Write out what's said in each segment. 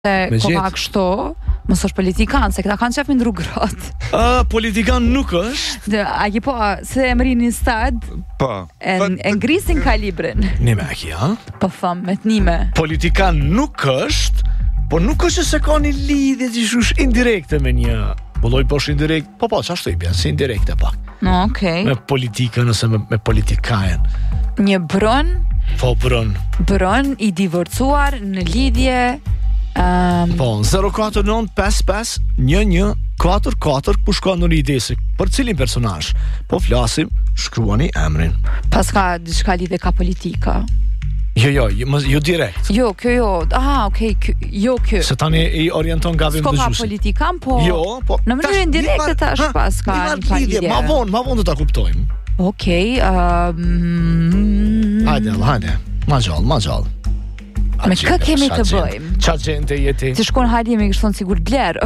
koha kështu, mos është politikan, se këta kanë qef me ndru gratë. Politikan nuk është. A ki po, se e mërin një stad, e ngrisin kalibrin. Nime a ki, ha? Po thëm, me t'nime. Politikan nuk është, po nuk është se ka një lidhje që shush indirekte me një bulloj posh indirekt, po qashtu i bjen, si indirekte pak. No, okej. Me politikën ose me politikajen. Një brën. Po brën. Brën i divorcuar në lidhje. Po, 049551144 ku shkon në një ide se për cilin personazh po flasim, shkruani emrin. Pas ka diçka lidhje ka politika. Jo direkt. Jo, kjo jo. Aha, okej, jo kjo. Se tani i orienton gabim dëgjuesin. S'ka politikan, po. Jo, po. Në mënyrë indirekte tash pas ka një lidhje. Ma vonë do ta kuptojmë. Okej, Hajde. Ma gjallë. Me kë kemi të bëjmë? Qa gjente jeti? Të shkon hajdi me kështon sigur blerë.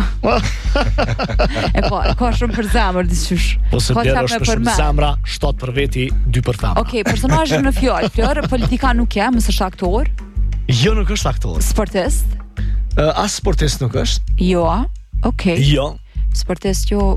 Ka shumë për zemër diqysh. Po se blerë është për shumë zemra, 7 për veti, 2 për femra. Okej, personazhi në fjallë, Flor, politika nuk je, mësë është aktor? Jo, nuk është aktor. Sportist? As sportist nuk është. Jo, okej. Jo. Sportist jo,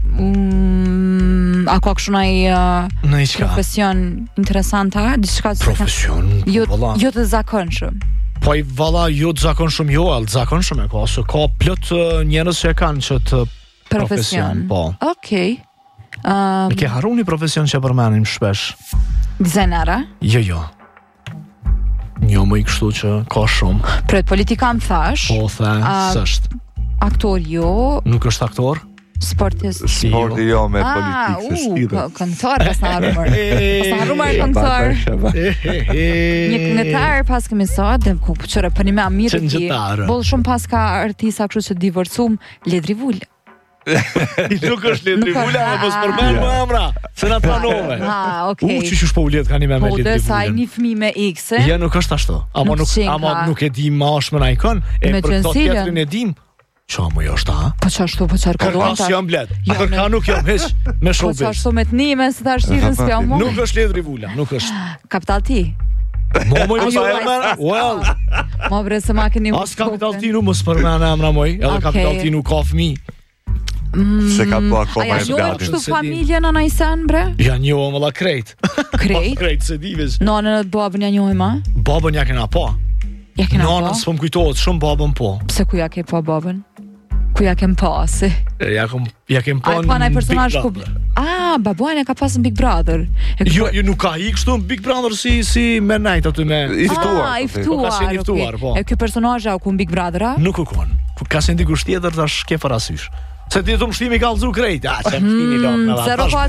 a ka kështu naj profesion interesanta? Profesion? Jo të zakonshëm. Po i valla jo të zakonshëm të zakonshëm e ka, se ka plot njerëz që e kanë që të profesion, po. Okej. E ke harru një profesion që përmenim shpesh. Dizajnera? Jo. Një më i kështu që ka shumë. Pret, politikan thash. Po, s'është. Aktor jo. Nuk është aktor? Sportist. Sporti jo me politikë se shkidhe. Këngëtar pas në harumër. Pas në harumër këngëtar. Një këngëtar pas kemi sot, dhe qëre për një me amirë ti. Bolë shumë pas ka artisa kështu që divorcum Ledri Vull. Nuk është Ledri Vull, a mos përmen më emra. Se na planove. Okej. Që shush po ullet ka një me Ledri Vull. Po dhe sa një fmi me X-e. Ja, nuk është ashtu. Ama nuk e dim ma është më na ikon. E për këto tjetërin e dim. Qa mu jo është, ha? Po qashtu, po qarë kodon ta? Kërka si jam bled, kërka nuk jam heq me showbiz. Po qashtu me t'nime, se ta shtirën s'pja mu. Nuk është Ledri Vulla, nuk është. Kapital ti? Mo jo sa e mërë, well. Mo bre se ma keni as Kapital ti nuk më s'përmene emra moj, edhe Kapital ti nuk ka fmi. Se ka po akoma e bladin. A janë kështu familje në najsen, bre? Janë njohë më la krejt. Krejt? Krejt se divis. Nonën e babën ja njohë ma? Babën ja kena po. Ja kena po? Nonën s'po më kujtohet shumë babën po. Pse ku ja ke po babën? Ku ja kem pasi? Ja kem po në Big Brother. Babuajnë ka pas në Big Brother. Jo, nuk ka i kështu në Big Brother si me najt aty me iftuar. E kjo personazha u ku në Big Brother, a? Nuk u kon. Ka se ndikush tjetër tash ke parasysh. Se ti të mështimi ka lëzu krejt. Që mështimi lopë.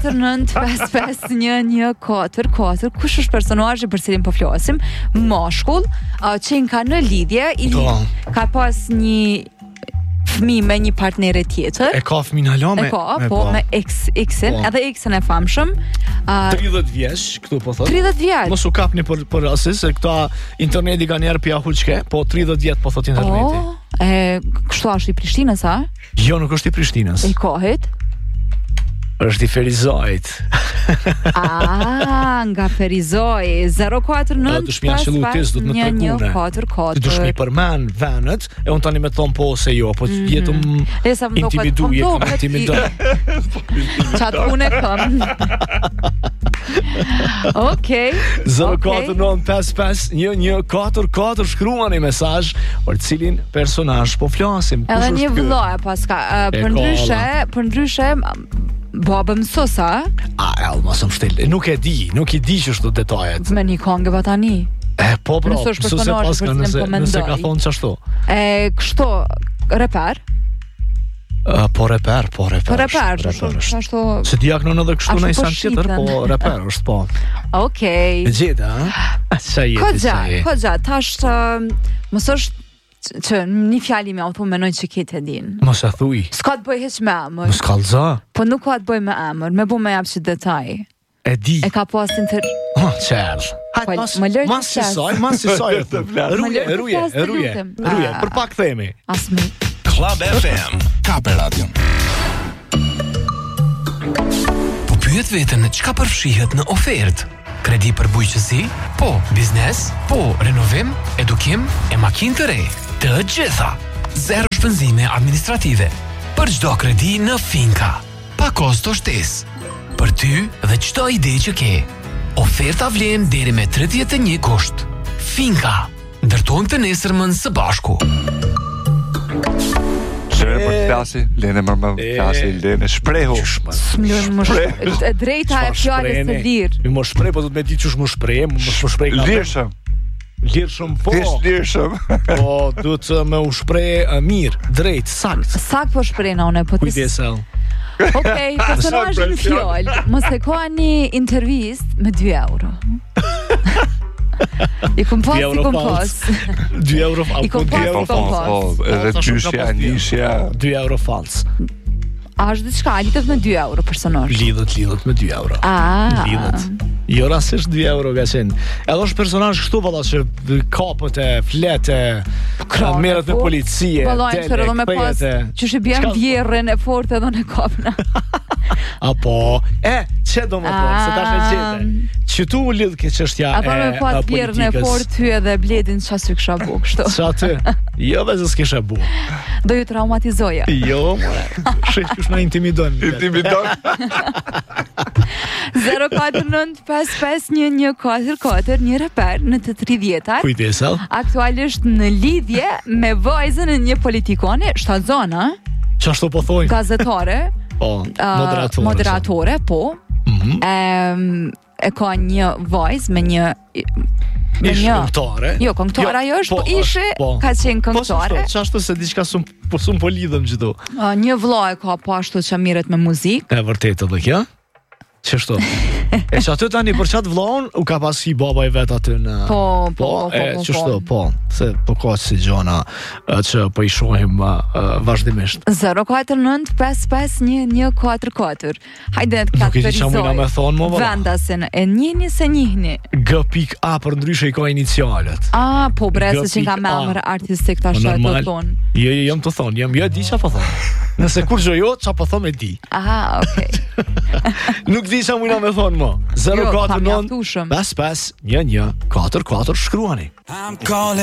049551144. Kush është personazhi për cilin po flasim? Mashkull, që ka në lidhje, ka pas një fëmi me një partnere tjetër. E ka fëmin hala me... E ka, me X-in, edhe X-in e famshëm. 30 vjeç, këtu po thot. 30 vjeç. Mos u kapni për asis, se këta interneti ka njerë pja huqke, po 30 vjet po thot interneti. Kështu ashtë i Prishtinës, a? Jo, nuk është i Prishtinës. I kohit? është i Ferizojt. Nga Ferizoj. 049 të shmi aqëllutis, du të më tregune. Të shmi përmen venet, e unë tani me thonë po ose jo, po jetë më intimidu, jetë më intimidu. Qatë unë e këm. Okej. 049551144 shkruan një mesazh për cilin personazh po flasim. Edhe një vëllai paska. Për ndryshe babëm sosa? Mos më shtel. Nuk i di që është detajet. Me një këngë batani. Po, nëse ka thonë qashtu. Kështu, reper? Po reper. Se diaknon edhe kështu në isan tjetër, po reper është po. Okej. Gjeta, Kodja, tash mos është që një fjali me auto menoj që kitë e din. Mos e thuj. S'ka të bëj heq me emër. Mos kalza. Po nuk ka të bëj me emër, me bu me japë që detaj. E di. E ka pas qërë. Mas si saj Ruje, për pak themi. Asmi. Club FM, Kape Radio. Po pyet vetën në çka përfshihet në ofertë? Kredi për bujqësi? Po. Biznes? Po. Renovim? Edukim? E makinë të re? Të gjitha. zero shpenzime administrative. Për çdo kredi në Finka, pa kosto shtesë. Për ty dhe çdo ide që ke. Oferta vlen deri me 31 gusht. Finka, ndërtojmë të nesërmën së bashku. Lene më klasi, Lene më klasi, Lene shprehu. Drejta e fjallës të lirë. Mi më shprej, po du të me di qësh më shprej, më shprej ka... Lirëshëm. Lirëshëm, po. Lirëshëm. Po, du të me u shprej mirë, drejt, sakt. Sakt po shprejna une, po të... Kujdesel. Okej, personazhin fjallë, mos e ka një intervist me 2 euro. I kom pas. 2 euro falc. Edhe gjyshja, njëshja. 2 euro falc. A është diçka, lidhet me 2 euro personazh? Lidhet me 2 euro. Lidhet. Jo rasisht 2 euro ka qenë. Edhe është personazh kështu valla që kapët e flete, merret me policie, edhe me pas që shi bjem vjerën e fortë edhe në kapna. Apo, që do më thonë, se tash e gjete. Që tu u lidh ke çështja e politikës. Apo me pas vjerën e fortë ty edhe Bledin qa sy kësha bu, kështu. Qa ty? Jo dhe se s'kisha bu. Do ju traumatizoja. Jo, shqesh kush na intimidon. 049-55-1144 një reper në të 30-tar. Kujdesel. Aktualisht në lidhje me vajzën e një politikone, shtatzona. Qashtu po thojnë? Gazetare. Moderatore, po. E ka një vajzë me një... Ishë këngtare? Jo, këngtare ajo është, po ishe ka qenë këngtare. Po qashtu se diçka sun po lidhëm gjithu. Një vëlla e ka po ashtu që miret me muzikë. E vërtet edhe kjo? Qështu? E që aty tani për qatë vllaun u ka pas i baba i vet aty në... Po. Qështu, po. Se po ka që si gjona që po i shohim vazhdimisht. 049-55-1144. Hajde të kategorizoj vendasin e njihni se njihni. G.A për ndryshe i ka inicialet. Po bre, se që nga me amër artistik të ashtë të thonë. Jo, jam të thonë, jam di që po thonë. Nëse kur gjo jo, që po thonë e di. Aha, okej. Nuk di që mujna me thonë mo. 049 55 11 44 shkruani.